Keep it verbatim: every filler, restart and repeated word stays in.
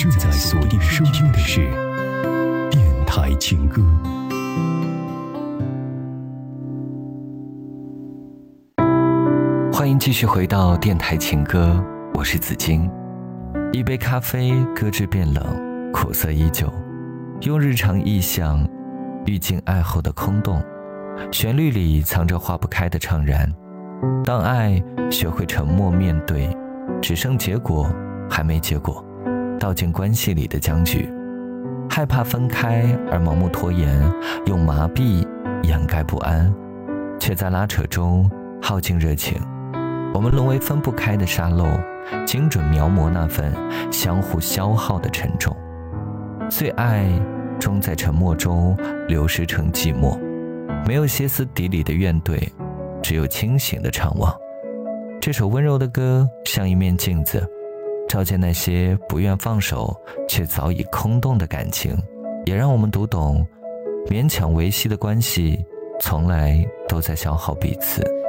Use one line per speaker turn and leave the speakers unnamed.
正在锁定收听的是电台情歌。
欢迎继续回到电台情歌，我是子金。一杯咖啡搁置变冷，苦涩依旧，用日常意象遇尽爱后的空洞，旋律里藏着化不开的怅然。当爱学会沉默面对，只剩结果还没结果，道尽关系里的僵局，害怕分开而盲目拖延，用麻痹掩盖不安，却在拉扯中耗尽热情。我们沦为分不开的沙漏，精准描摹那份相互消耗的沉重。最爱终在沉默中流失成寂寞，没有歇斯底里的怨怼，只有清醒的怅望。这首温柔的歌像一面镜子，照见那些不愿放手却早已空洞的感情，也让我们读懂勉强维系的关系从来都在消耗彼此。